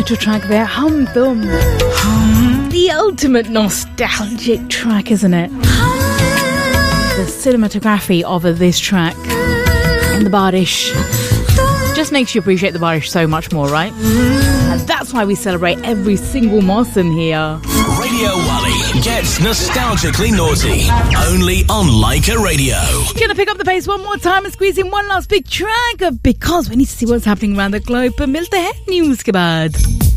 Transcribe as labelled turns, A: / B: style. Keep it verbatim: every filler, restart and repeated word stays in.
A: title track there, Hum Tum. The ultimate nostalgic track, isn't it? The cinematography of this track and the Barish just makes you appreciate the Barish so much more, right? And that's why we celebrate every single Mawsum here.
B: Radio Wali gets nostalgically naughty. Only on Leica Radio.
A: Gonna pick up the pace one more time and squeeze in one last big track because we need to see what's happening around the globe. But milte hai news ke baad.